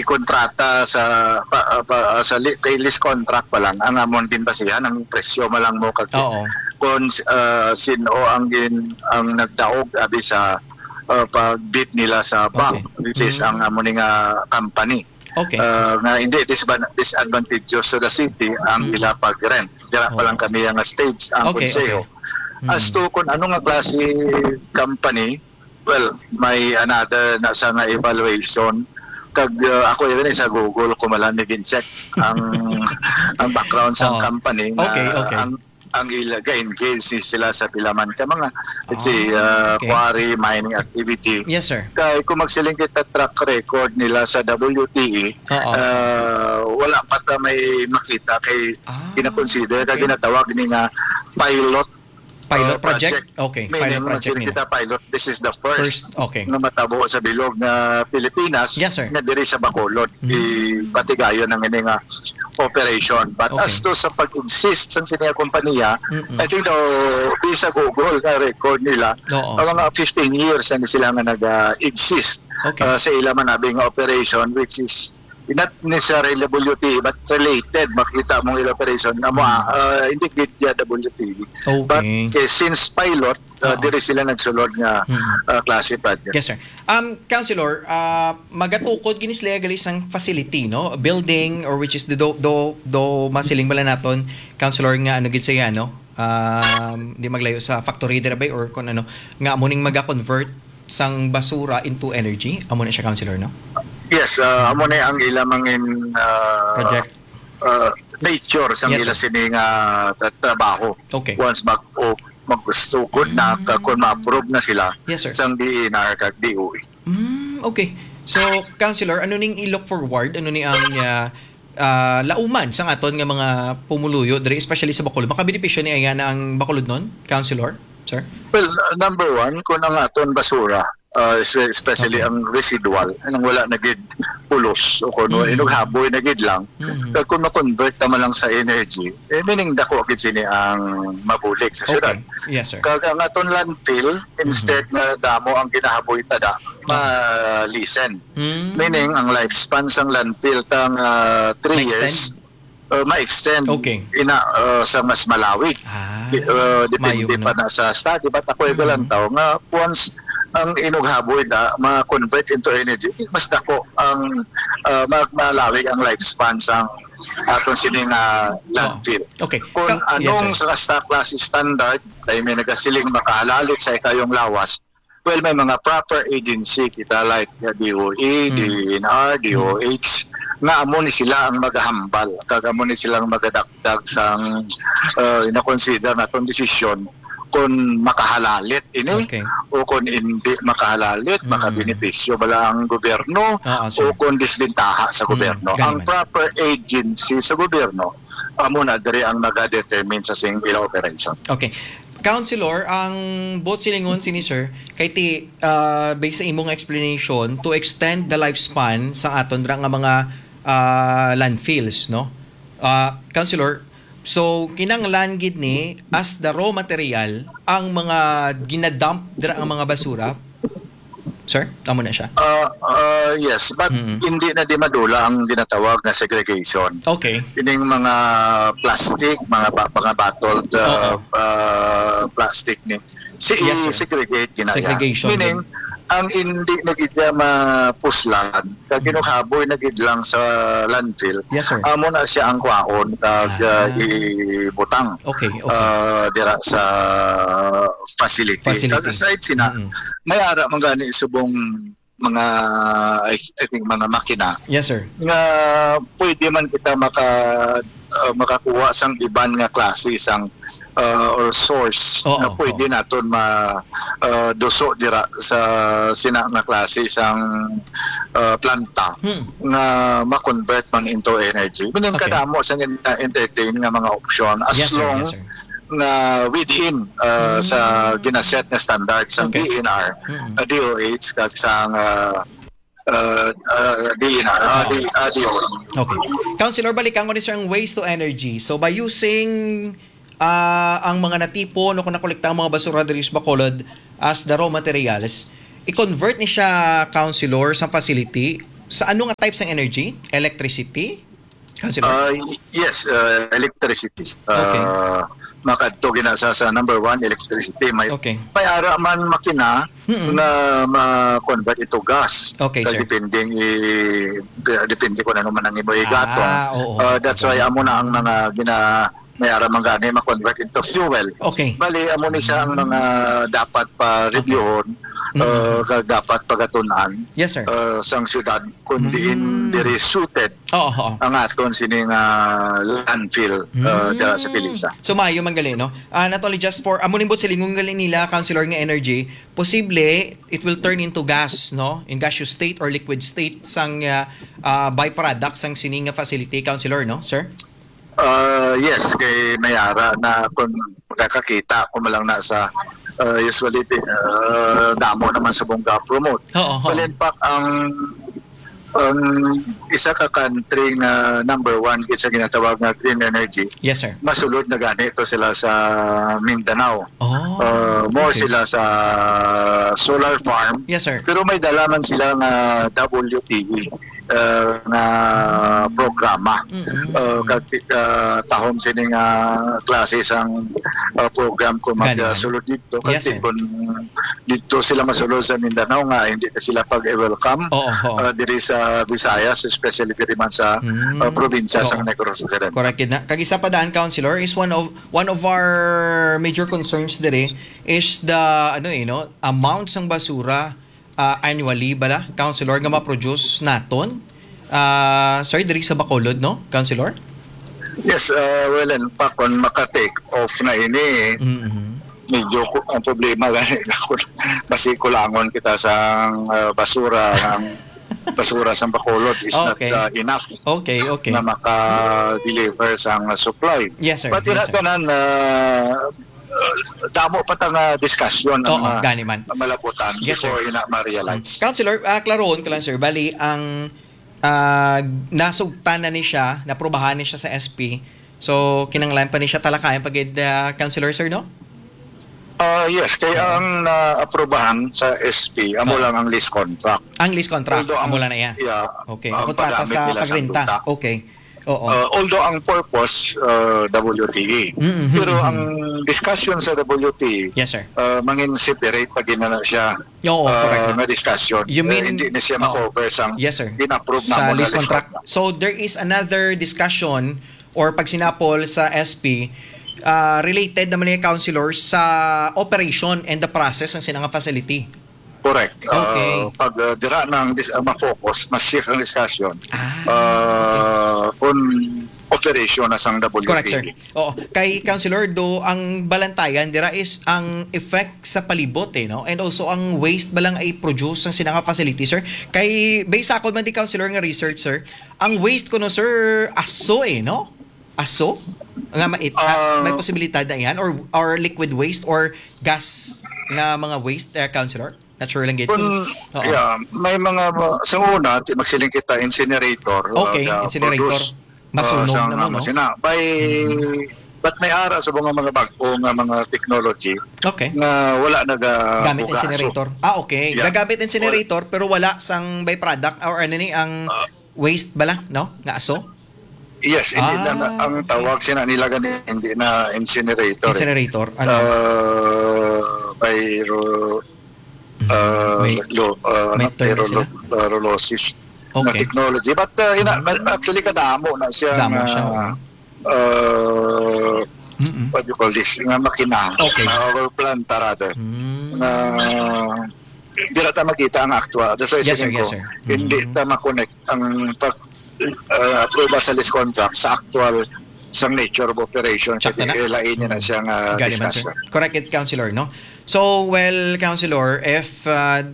kontrata kay lease contract pa lang ang amon ginbasihan ang presyo malang mo kag Oo. kung sino ang nagdaog abi sa pagbid nila sa bank, which is ang amon nga company. Okay. Nga hindi disadvantageous to the city ang ila pag-rent. Dira pa lang kami ang stage ang konseho. As to kung ano nga klase company, well, may another na sa nga evaluation. Kag ako yun sa Google ko malamig check ang background sa company na ang ilagay engage sila sa pilaman ka mga let's say quarry mining activity. Yes, sir. Kaya kung magsiling kita track record nila sa WTE, wala pa ta may makita kay kina-consider kag ginatawag ni nga pilot project? Okay. Meaning, Pilot project kita pilot, this is the first okay. na matabo sa bilog na Pilipinas. Yes, sir. Na diri sa Bacolod. Patigayon ng ini nga operation. But as to sa pag-insist sa siniya kompanya, I think sa Google na record nila, mga 15 years na sila nga nag-exist sa ilaman nabing operation, which is not necessarily WTE but related makita mong operation na hindi gid WTE but since pilot diri sila nagsulod nga klase project. Yes, sir. Councilor, magatukod ginis legal isang facility, no, building, or which is the do masiling bala naton councilor nga ano gid saya, no, di maglayo sa factory dira bay or kun ano nga amuning maga-convert sang basura into energy amo na siya, councilor, no? Yes, amo na ang ilamangin project nature sa ila sini nga trabaho. Once magustukod na kung ma-approve na sila sang DNR kag DOE. Okay. So, councilor, ano ning i-look forward? Ano ni ang lauman sang aton nga mga pumuluyo diri especially sa Bacolod? Makabenepisyo ni ayan ang Bacolod nun, councilor, sir? Well, number one, kung ang aton basura, especially ang residual, anong wala na gid pulos o kung inughaboy na gid lang, kung ma-convert naman lang sa energy, meaning dako gid sini ang mabulig sa syudad. Yes, sir. Kag ang aton landfill, instead na damo ang ginahaboy tada, ma-lisen. Meaning ang lifespan sang landfill tang 3 years, ma-extend sa mas malawig. Depende pa na sa study. But ako lang tao nga once ang inughaboy na ma-convert into energy, mas dako ang malawig ang lifespan sang aton sining landfill. Kung anong sa klase standard ay may nagasiling makahalalit sa ikayong lawas, well, may mga proper agency kita like DOE, DNR, DOH, nga amo ni sila ang maghambal, kag amo ni sila ang magadagdag sang ina-consider natong desisyon kung makahalalit ini o kung hindi makahalalit, makabenepisyo bala ang gobyerno o kung disbentaha sa gobyerno. Ang proper agency sa gobyerno amo na diri ang nagadetermine sa single operation. Okay. Councilor, ang both silingon sini sir kay ti based sa imong explanation to extend the lifespan sa aton dra nga mga landfills, no? Councilor, so kinanglan gid ni as the raw material ang mga ginadump dira ang mga basura. Sir, tama na siya. Yes, but hindi na di madula ang ginatawag na segregation. Ining mga plastic, mga bottled plastic ni segregate ginaya. Segregation. Meaning ang hindi nagidya mapuslan kag ginuhaboy nagid lang sa landfill. Amo na siya ang kwaon kag ibutang. Dira sa facility. Kag aside sina may ara man gani subong mga I think mga makina. Yes, sir. Nga pwede man kita makakuha sang iban nga klase sang or source na pwede naton duso dira sa sina nga klase sang planta nga ma-convert man into energy. Meaning kadamo sa entertain nga mga option as long na within sa ginaset na standard sa DNR, DOH kag sang DNR, DOH. Councilor, balikan ko ni sir ang waste to energy. So by using ang mga natipon o kung nakolekta ang mga basura diri sa Bacolod as the raw materials, i-convert ni siya, councilor, sa facility sa ano nga types ng energy? Electricity? Councilor? Yes, electricity. Okay. Makadto ginasa sa number 1, electricity. May ara man makina na ma-convert ito gas. Okay, sir. Depende ko na naman ang imoy gatong. That's why amo na ang mga may ara man gani ma-convert into fuel. Okay. Bali amo ni siya ang mga dapat pa reviewon. Dapat pagatunan. Yes, sir. Sang syudad kundi diri suited ang aton sining landfill dira sa Pilisa. So maayo manggali no. Not only just for amunimbot silingon gali nila councilor nga energy, posible it will turn into gas no, in gaseous state or liquid state sang byproduct sang sining facility councilor no, sir? Yes, kay mayara na kung makakakita ko malang nasa usually damo naman sa bongga promote. Balinpak ang isa ka country nga number 1 sa ginatawag nga green energy. Yes, sir. Masulod na gani ito sila sa Mindanao. More sila sa solar farm. Yes, sir. Pero may dalaman sila nga WTE na programa. Tahom sining klase sang program ko magsulod dito. Kasi kung dito sila masulod sa Mindanao nga hindi na sila pag-welcome diri sa Visayas, especially diri man sa probinsya sa Negros Occidental. Correct na. Kag isa pa daan councilor is one of our major concerns diri is the amount sang basura annually bala councilor nga ma-produce naton. Sir, diri sa Bacolod no, councilor? Yes, well, in fact, kung maka-take off na ini, medyo ang problema gani kasi kulangon kita sa basura sa Bacolod is not enough na maka-deliver sa supply. Yes, sir. But tanan damo pa tang discussion ang malaputan before ina ma-realize. Councilor, klaroon ko lang sir, bali ang nasugtan na ni siya, naprobahan ni siya sa SP. So kinanglan pa ni siya talakayan pag councilor sir no? Yes, kaya ang na-aprobahan sa SP, amo lang ang lease contract. Ang lease contract, amo lang na yan? Yeah. Okay, kontrata sa pagrenta. Okay. Although ang purpose, WTE. Pero ang discussion sa WTE, yes, sir. mangin separate pag na siya na discussion. You mean, hindi na siya ma-cover sang yes, sir. in-approve sa na lease contract. So there is another discussion or pag sinapol sa SP, related naman yung councilors sa operation and the process ng sinanga facility. Correct. Okay. Pag dira nang ma-focus, mas-shift ang discussion kung operation na sang WTE. Correct, sir. Oo. Kay Councilor, do ang balantayan dira is ang effect sa palibot no? And also ang waste balang ay produce ng sinanga facility, sir. Kay based ako man di Councilor nga research, sir, ang waste ko no, sir, aso no? Aso? Nga may posibilidad na yan or liquid waste or gas nga mga waste, councilor? Not sure lang gito. Yeah, may mga sa una magsiling kita incinerator. Okay, incinerator. Masunog naman no. But may ara sa mga bago nga mga technology na wala gamit incinerator. Okay. Yeah. Gagamit incinerator pero wala sang byproduct or ano ni ang waste bala no? Nga aso? Yes, hindi na ang tawag sina nila ganun, hindi na incinerator. Incinerator. Ano? Pyrolysis na technology. But actually kadamo na siya what do you call this? Nga makina. Our plant rather. Na hindi na tayo makita ang actual. That's why yes, sir. Hindi tayo makonect ang approval sa lease contract sa actual sa nature of operation. Kaya lain niya na siyang discussion. Correct it, Councilor, no? So, well, Councilor, if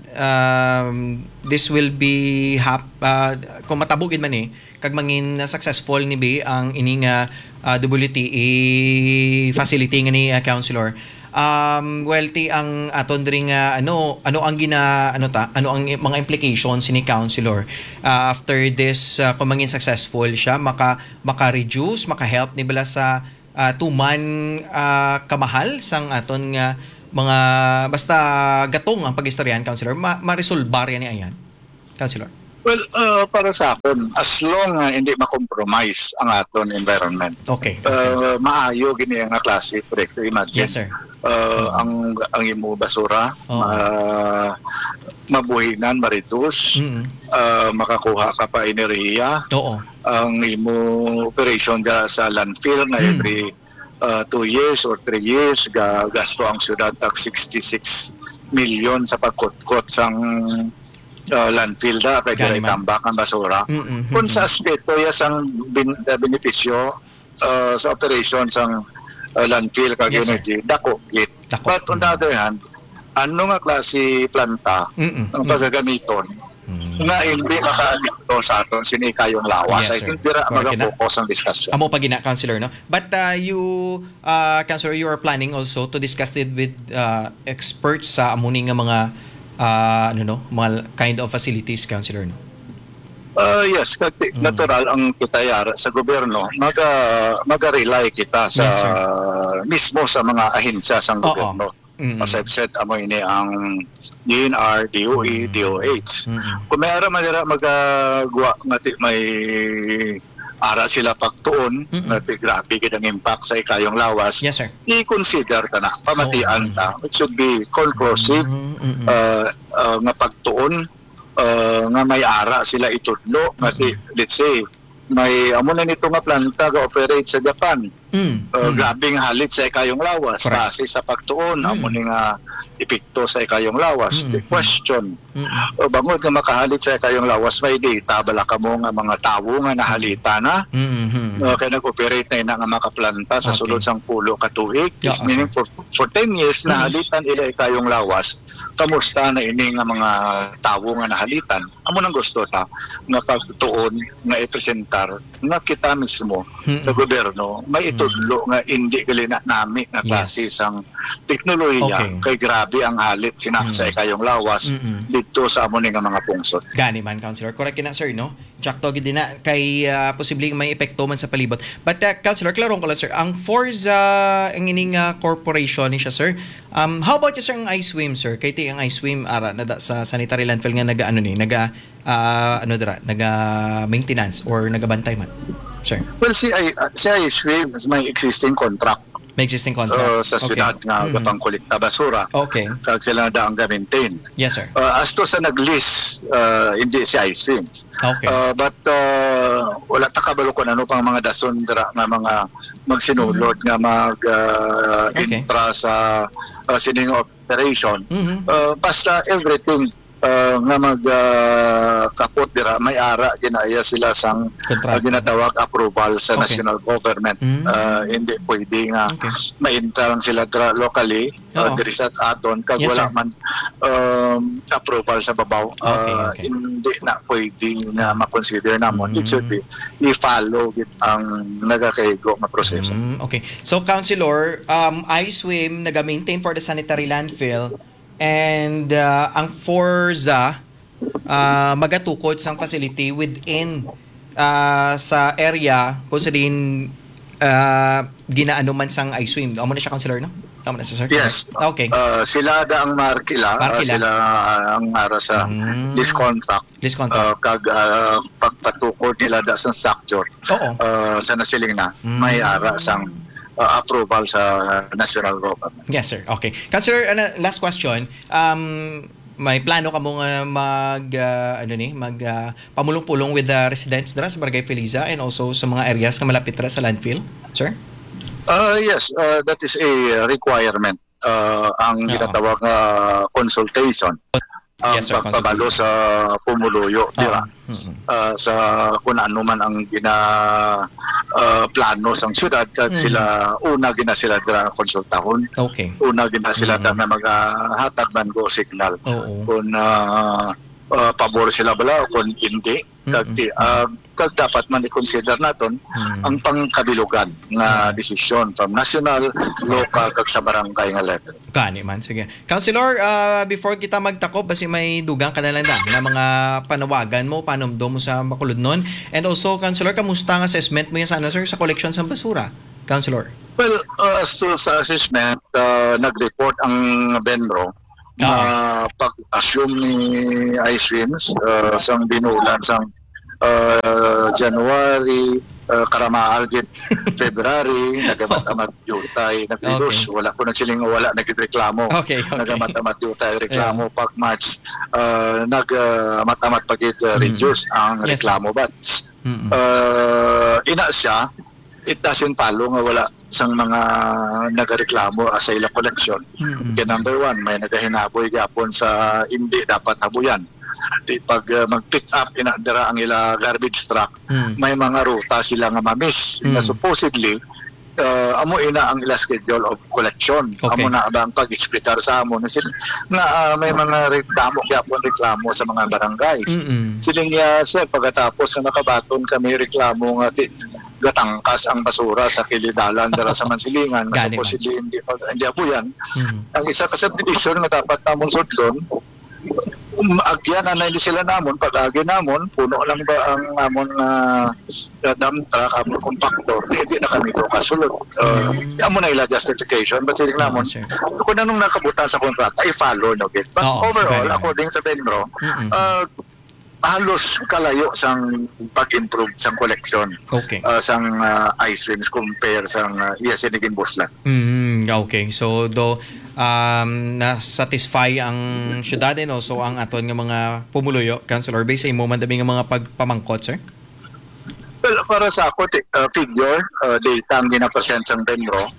this will be kung matabugin man kag mangin successful ni B ang ining WTE facility nga ni Councilor, wealthy ang aton diri nga ano ang ang mga implications ni councilor after this kung mangin successful siya maka-reduce maka-help ni bala sa tuman kamahal sang aton nga mga basta gatong ang pag-istoryahan councilor ma-resolbar yan ni ayan councilor. Well, para sa akin, as long hindi ma-compromise ang aton environment. Okay. Maayo gini nga klase proyekto. Imagine. Yes, sir. Ang imo basura, mabuhinan, ma-reduce, makakuha ka pa enerhiya. Oo. Ang imo operation dyan sa landfill na every 2 years or 3 years, gasto ang syudad tag 66 million sa pagkutkot sang landfill da kay dire tambak ang basura. Kung sa aspeto sang benepisyo sa operation sang landfill kag energy, dako git. But on the other hand, ano nga klase planta ang paggagamiton nga hindi makaadikto sa aton sinikayong lawas. Yes, I think dira mag-focus ang discussion. Amo pagina, Councilor, no? But Councilor, you are planning also to discuss it with experts sa amuning nga mga mga kind of facilities, Councilor, no? Yes, natural ang kitayara sa gobyerno. Mag-rely kita sa mismo sa mga ahensya sa gobyerno. As I've said, amo ini ang DNR, DOE, DOH. Kung may ara magagawa may ara sila pagtuon, grabe gid ang impact sa ikayong lawas. Yes, sir. I-consider ta na, pamatian ta. It should be conclusive nga pagtuon nga may ara sila itudlo. Let's say, may amo na nito nga planta ga-operate sa Japan. Grabing halit sa ikayong lawas. Base sa pagtuon, amo ni nga epekto sa ikayong lawas. The question, bangod nga makahalit sa ikayong lawas, may data bala ka mo nga mga tawo nga nahalita na. Kaya nag-operate na nga makaplanta sa sulod sang pulo ka tuig. Meaning for 10 years nahalitan ila ikayong lawas. Kamusta na ini nga mga tawo nga nahalitan? Amo nang gusto ta nga pagtuon nga ipresentar nga kita mismo sa gobyerno may itudlo nga hindi gali na nami nga klase sang teknolohiya kay grabe ang halit sa ikayong lawas dito sa amo nga mga pungsod. Gani man, Councilor. Correct na, sir, no? Jakto gid na kay posibleng may epekto man sa palibot. But Councilor, klarong ko lang, sir, ang Forza ang ining corporation ni siya, sir. How about you, sir, ang iSwim, sir? Kay ti ang iSwim ara na sa sanitary landfill nga naga maintenance or nagabantay man, sir? Well, si iSwim is my existing contract. May existing contract. Sa siyudad nga gatang kolekta basura. Okay. Kag sila daang ga-maintain. Yes, sir. As to sa nag-list, hindi si iSwim. Okay. But wala ta kabalo kung ano pang mga dason dira nga mga magsinulod nga mag-intra sa sining operation. Basta everything nga kapot dira may ara ginaya sila sang ginatawag approval sa national government. Hindi pwede nga ma-intra lang sila dira locally diri sa aton kag wala man approval sa babaw. Hindi na pwede nga ma-consider namon. It should be i-follow ang nagakaigo nga proseso. Okay. So, Councilor, iSwim naga-maintain for the sanitary landfill. And ang Forza magatukod sang facility within sa area kung saan ginaano man sang iSwim. Amo na siya, Councilor, no? Tama na sa sir? Yes. Okay. Sila da ang markila. Sila ang ara sa this contract. Kag pagpatukod nila da sa structure. Sa nasiling na may ara sang approval sa national government. Yes, sir. Okay. Councilor, last question. May plano ka mong pamulong-pulong with the residents dira sa Barangay Feliza and also sa mga areas na malapit dira sa landfill, sir? Yes, that is a requirement. Ang ginatawag na consultation. Yes, sir, pagpabalo sa pumuluyo dira sa kung ano man ang plano sang syudad kag sila una gina sila dira konsultahon. Una gina sila na maghatag man go signal kung pabor sila bala o kung hindi kag dapat man i-consider naton ang pangkabilugan nga desisyon from national, local kag sa barangay nga level. Kani man, sige. Councilor, before kita magtakop, basi may dugang ka na lang na mga panawagan mo, panomdo mo sa Bacolod and also, Councilor, kamusta ang assessment mo yan sir, sa collection sa basura? Councilor? Well, as to sa assessment, nag-report ang Benro pag-assume ni Ice Winds sang binulan sang January, karamaal gid February, nagamat-amat yutay nagreduce. Wala ko nagsiling wala nagreklamo. Nagamat-amat yutay reklamo. Pag March, nagamat-amat pagid reduce ang reklamo bats. Ina siya, it doesn't follow nga wala sang mga nagareklamo sa ilang koleksyon. Kaya number one, may nagahinaboy gapon sa hindi dapat habuyan. Pag mag-pick up inadara ang ila garbage truck, may mga ruta sila nga mamiss na supposedly amo ina ang ila schedule of collection. Amo na ba ang pag-explicar sa amo na sila na may mga reklamo sa mga barangays. Siling sir, pagkatapos na nakabaton kami reklamo nga gatangkas ang basura sa kilidalan dara sa Mansilingan na supposedly hindi abuyan. Ang isa ka subdivision na dapat namon sudlon, agyan na sila namon, pag-agi namon, puno lang ba ang amon dump truck, amon compactor, hindi na kami ito kasulod. Amon na ila justification, but siling namon, kung anong nakabutan sa kontrata, i-follow no bit. But overall, according to Benro, halos kalayo sang pag-improve sang collection sang ice creams compare sang sinigin buslan. Okay, so do na-satisfy ang syudad and also ang aton nga mga pumuluyo, Councilor, based sa imo man dami nga mga pagpamangkot, sir? Well, para sa ako, figure, data ang ginapresent sang Benro.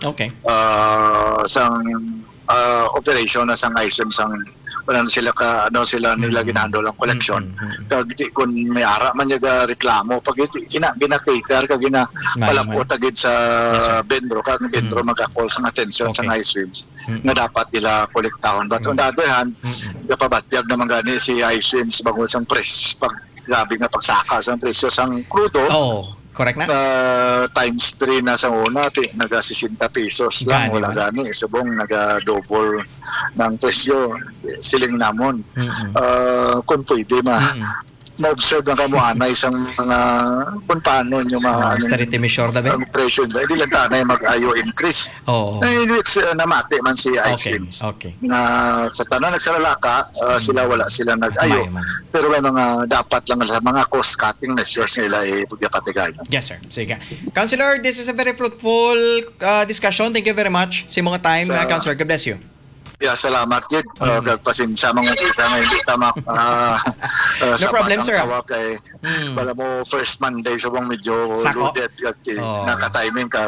Sang operation na sang item sang wala sila nila ginhandle ang collection. Kung may ara man niya reklamo, pag gina-cater ka palapot agad sa Benro, kag Benro magka-call sa attention sa ice creams na dapat nila kolektahon. But on the other hand, kapabatyag naman gani si ice creams bagol sang press, pag grabe nga pagsaka sa presyo sang crudo. Correct na? Times 3 na sa una, naga-60 pesos lang. Wala gani. Subong naga-double ng presyo. Siling namon. Kung pwede ma-observe ng kamuanay sa mga kung paano yung mga ang presyo. Hindi lang tanay mag-ayo increase. Which namati man si ice na sa tanan nagsalalaka, sila wala sila nag-ayo. Pero may mga dapat lang sa mga cost-cutting measures nila pagkapatigay. Yes, sir. Sige. Councilor, this is a very fruitful discussion. Thank you very much sa mga time, Councilor. God bless you. Salamat gid. Pasensya mga kita nga hindi tama. No problem, sir. Kay wala mo first Monday subong medyo loaded naka-timing ka.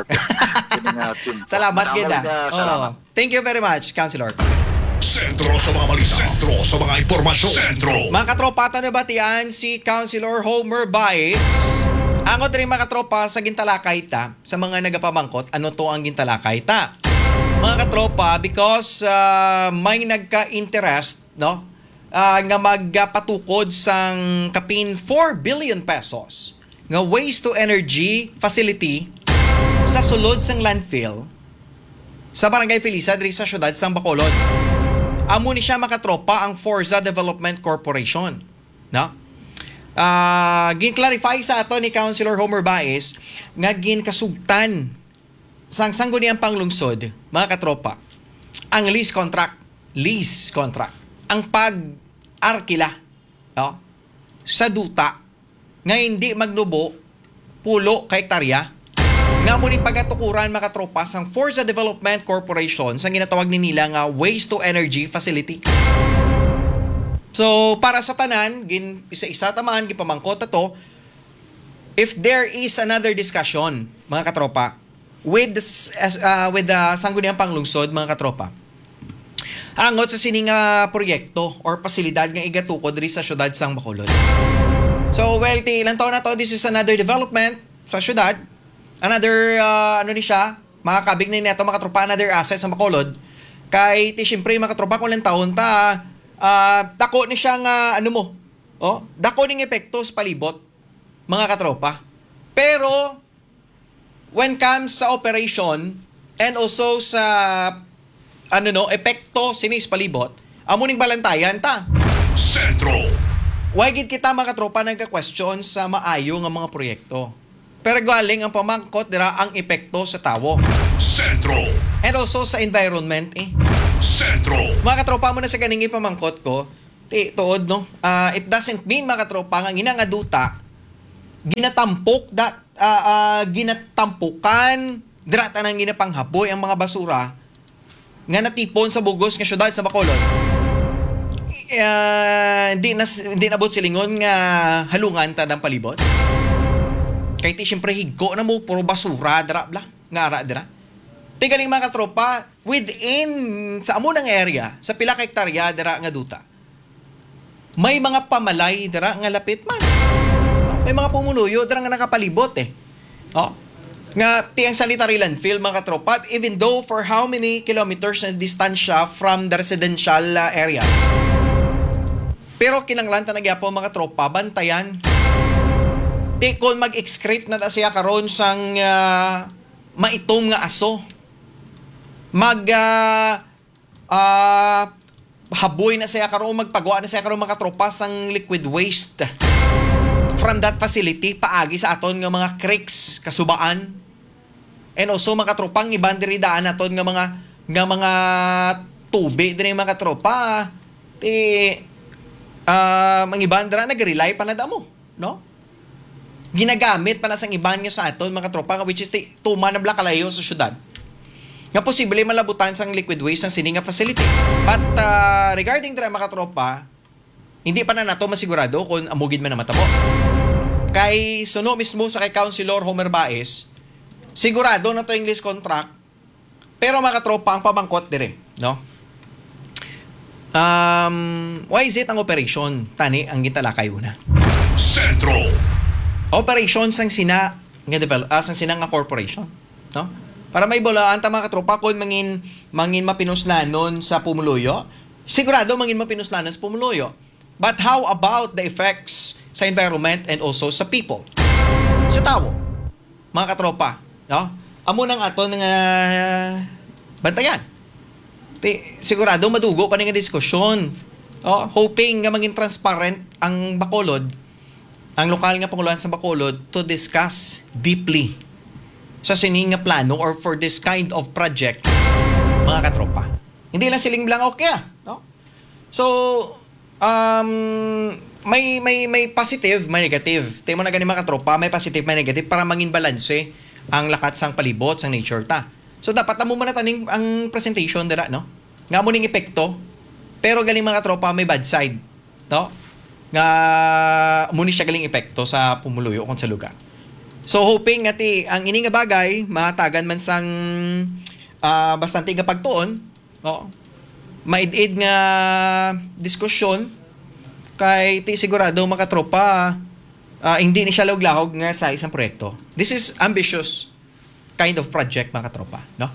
Salamat gid. Thank you very much, Councilor. Sentro sa mga balita. Sentro sa mga impormasyon. Sentro. Mga katropa, nabatian si Councilor Homer Baez. Angot rin mga katropa sa gintalakay ta, sa mga nagapamangkot, ano to ang gintalakay ta? Mga katropa, because may nagka-interest, no? Nga magpatukod sang kapin 4 billion pesos nga waste to energy facility sa sulod sang landfill sa Barangay Felisa diri sa syudad sang Bacolod. Amo ni siya makatropa ang Forza Development Corporation, no? Gin-clarify sa ato ni Councilor Homer Baez nga ginkasugtan sang sangguniang panglungsod, mga katropa, ang lease contract, ang pag-arkila, no? Sa duta nga hindi magnubo pulo ka hektarya nga muling pagatukuran, mga katropa, sang Forza Development Corporation sa ginatawag ni nila nga waste to energy facility. So para sa tanan, isa-isa tamaan gipamangkot ato, if there is another discussion, mga katropa, with the sangguniang panglungsod, mga katropa, angot sa sining proyekto or pasilidad nga igatukod diri sa syudad sang Bacolod. So ilang taon na to, this is another development sa syudad, another makakabig na neto, mga katropa, another asset sa Bacolod. Kay siyempre, mga katropa, kung ilang taon ta, dako ni siyang dako ning epekto sa palibot, mga katropa. Pero when comes sa operation and also sa epekto sinis palibot, amo ning balantayan ta. Sentro. Wagid kita, mga tropa, nagka-question sa maayo nga mga proyekto. Pero galing ang pamangkot dira ang epekto sa tawo. Sentro. And also sa environment Sentro. Mga katropa mo na sa kaningi pamangkot ko, tuod no. It doesn't mean mga katropa nga nga duta ginatampok ginatampukan dirata nang ginapanghaboy ang mga basura nga natipon sa bugos nga syudad sa Bacolod. Hindi nabot silingon nga halungan ta ng palibot. Kay ti syempre higo na mo puro basura dira bla nga ara dira. Tigaling mga katropa within sa amo ng area sa pila ka hektarya dira nga duta. May mga pamalay dira nga lapit man. May mga pumuluyo dira nga nakapalibot eh. Nga tiyang sanitary landfill mga katropa even though for how many kilometers na distansya from the residential areas. Pero kinanglan ta nagyapo mga tropa bantayan. Ti kon mag-excrete na ta siya karon sang maitom nga aso. Haboy na siya karon magpagawa na siya karon mga tropa sang liquid waste from that facility paagi sa aton nga mga creeks kasubaan. And also mga tropang iban diri daan naton nga mga tubig diri mga tropa mga iban dira nag-rely pa na damo, no? Ginagamit pa na sang iban nga sa aton mga tropa which is tuman na bla kalayo sa syudad. Nga posible malabutan sang liquid waste ng sininga facility. But regarding dira mga tropa, hindi pa na nato masigurado kung amugid man na matabo. Kay suno mismo sa kay Councilor Homer Baez, sigurado na to yung lease contract. Pero mga tropa ang pamangkot dire, no? Why is it ang operation? Tani ang gitalakay una. Sentro. Operation sang sina sang sina nga corporation, no? Para may bolaan ta mga tropa kung mangin mapinuslanon sa pumuluyo. Sigurado mangin mapinuslanon sa pumuluyo. But how about the effects sa environment and also sa people? Sa tao, mga katropa, no? Amo nang ato nga bantayan. Sigurado madugo pa nga diskusyon. Hoping nga maging transparent ang Bacolod, ang lokal nga panguluan sa Bacolod to discuss deeply sa sining nga plano or for this kind of project, mga katropa. Hindi lang siling lang okay, no? So, may positive, may negative. Tayo mo na gani mga katropa, may positive, may negative para mangin balanse ang lakat sang palibot, sang nature ta. So, dapat mo man taning ang presentation dira, no? Nga mo ning epekto, pero galing mga katropa, may bad side, no? Nga muni siya galing epekto sa pumuluyo kung sa lugar. So hoping nga ang ini nga bagay matagan man sang bastante nga pagtuon, no? Maid-id nga diskusyon kay sigurado makatropa hindi ni siya lawag-lawag nga sa isang proyekto. This is ambitious kind of project mga katropa, no?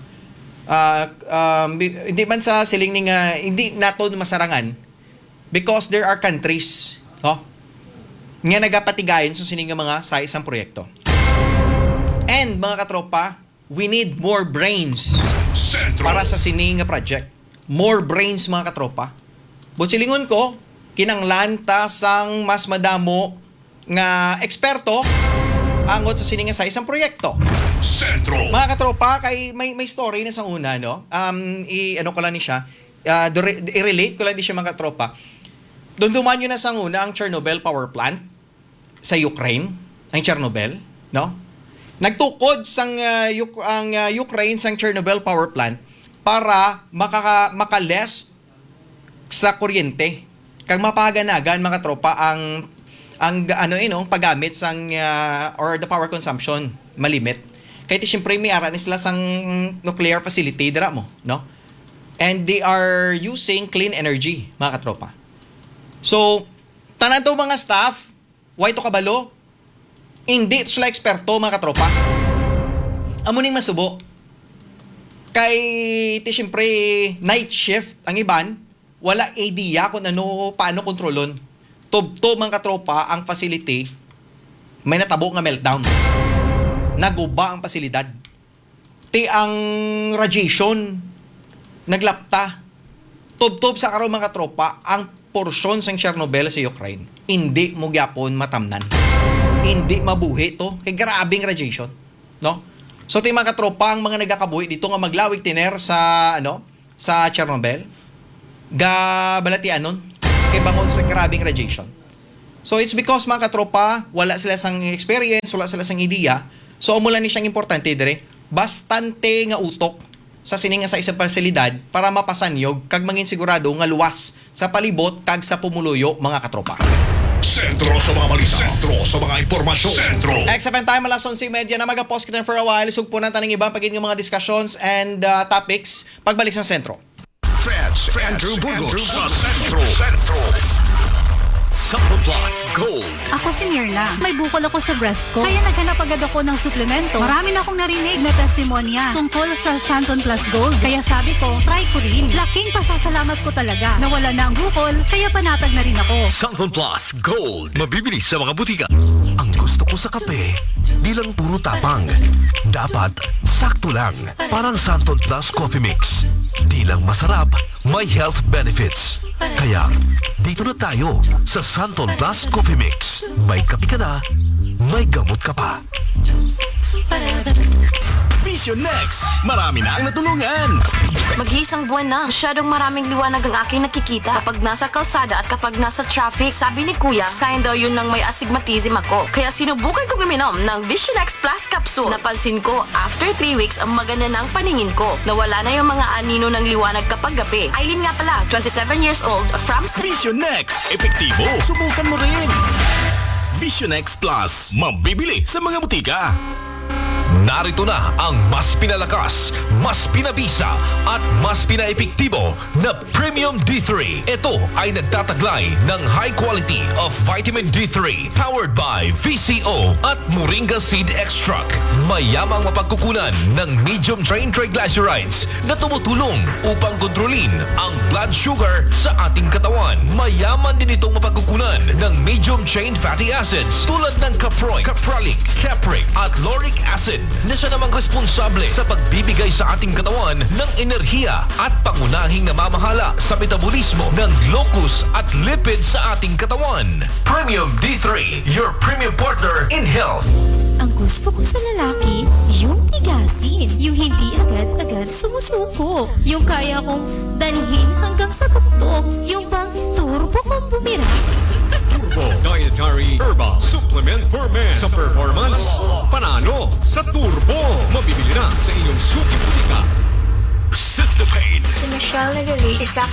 Hindi man sa siling ni nga hindi nato masarangan because there are countries, no? Nga nagapatigayon sa sining nga mga sa isang proyekto. And mga katropa, we need more brains para sa sining nga project. More brains mga katropa. Butsilingon ko, kinanglan ta sang mas madamo nga eksperto angot sa sining nga sa isang proyekto. Sentro. Mga katropa, kay may story na sa una, no? Ano ko lang ni siya, i-relate ko lang di siya mga katropa. Dunduman nyo na sa una ang Chernobyl power plant sa Ukraine, ang Chernobyl, no? Nagtukod sang ang Ukraine sang Chernobyl power plant para makales sa kuryente. Kag mapaganagan mga tropa ang paggamit sang or the power consumption malimit. Kaya siyempre may ara ni sila sang nuclear facility dira mo, no? And they are using clean energy, mga katropa. So, tanan to mga staff, why to kabalo? Hindi ito sila eksperto mga katropa. Amuning masubo. Kay siyempre night shift ang iban, wala idea kung paano kontrolon. Tubto mga katropa ang facility, may natabo nga meltdown. Naguba ang pasilidad. Ang radiation naglapta. Tubtob sa karon mga katropa ang porsyon sang Chernobyl sa Ukraine. Hindi mo gyapon matamnan. Hindi mabuhi to kay grabing radiation, no? So mga katropa ang mga nagakabuhi dito nga maglawig tiner sa sa Chernobyl, gabalatian nun kay bangon sa grabing radiation. So it's because mga katropa, wala sila sang experience, wala sila sang idea. So umulan ni siyang importante dire, bastante nga utok sa sininga sa isang pasilidad para mapasanyog kag mangin sigurado nga luwas sa palibot kag sa pumuluyo mga katropa. Sentro sa mga balita. Sentro sa mga impormasyon. Sentro. XFM time alas 11:30 na mag-pause kita for a while. Sugpo na taning ibang pagiging mga discussions and topics pagbalik sa sentro. Andrew Burgos sa Sentro. Supple Plus Gold. Ako si Mirna. May bukol ako sa breast ko. Kaya naghanap agad ako ng suplemento. Marami na akong narinig na testimonya tungkol sa Santon Plus Gold. Kaya sabi ko, try ko rin. Laking pasasalamat ko talaga. Nawala na ang bukol, kaya panatag na rin ako. Supple Plus Gold. Mabibili sa mga butika. Ang gusto ko sa kape, di lang puro tapang. Dapat sakto lang. Parang Santon Plus Coffee Mix. Di lang masarap, may health benefits. Kaya, dito na tayo sa Santon Plus Coffee Mix. May kape ka na, may gamot ka pa. Vision Next! Marami na ang natulungan! Mag-iisang buwan na. Masyadong maraming liwanag ang aking nakikita. Kapag nasa kalsada at kapag nasa traffic, sabi ni Kuya, sign daw yun ng may astigmatism ako. Kaya sinubukan kong uminom ng Vision X Plus Capsule. Napansin ko, after 3 weeks, ang maganda na ang paningin ko. Nawala na yung mga anino ng liwanag kapag gabi. Aileen nga pala, 27 years old, from... Vision Next! Epektibo! Subukan mo rin! Vision X Plus. Mabibili sa mga butika. Narito na ang mas pinalakas, mas pinabisa at mas pinaepektibo na Premium D3. Ito ay nagtataglay ng high quality of vitamin D3 powered by VCO at Moringa Seed Extract. Mayamang mapagkukunan ng medium chain triglycerides na tumutulong upang kontrolin ang blood sugar sa ating katawan. Mayaman din itong mapagkukunan ng medium chain fatty acids tulad ng caproic, caprolic, capric at lauric acid na siya namang responsable sa pagbibigay sa ating katawan ng enerhiya at pangunahing namamahala sa metabolismo ng glucose at lipid sa ating katawan. Premium D3, your premium partner in health. Ang gusto ko sa lalaki, yung tigasin. Yung hindi agad-agad sumusuko. Yung kaya kong dalhin hanggang sa tuktok. Yung bang turbo kong bumira. Turbo Dietary Herbal Supplement for Men. Sa performance, panalo sa turbo. Mabibili na sa inyong suki butika. Sister Pain. Si Michelle Nagali, isa